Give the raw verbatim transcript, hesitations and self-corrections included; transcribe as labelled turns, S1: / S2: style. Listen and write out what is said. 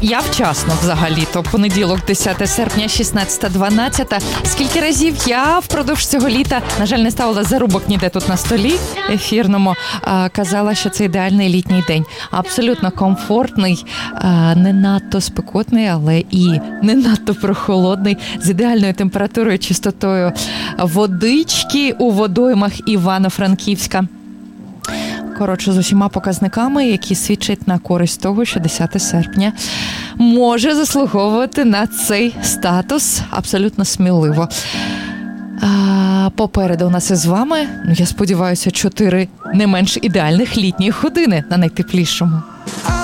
S1: Я вчасно взагалі-то. Понеділок, десяте серпня, шістнадцята дванадцята. Скільки разів я впродовж цього літа, на жаль, не ставила зарубок ніде тут на столі ефірному, а, казала, що це ідеальний літній день. Абсолютно комфортний, а, не надто спекотний, але і не надто прохолодний, з ідеальною температурою, чистотою водички у водоймах Івано-Франківська. Коротше, з усіма показниками, які свідчать на користь того, що десяте серпня може заслуговувати на цей статус абсолютно сміливо. А попереду у нас із вами, ну я сподіваюся, чотири не менш ідеальних літніх години на найтеплішому.